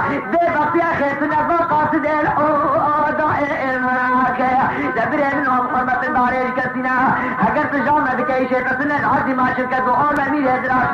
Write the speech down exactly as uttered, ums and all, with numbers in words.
دي بقيا خيتنا بقاصد الأوضاء دبرين من حرمة الباريش كسنا اگر تجامع بكي شيء تسنن عزي ما شركة وعلمي هدراش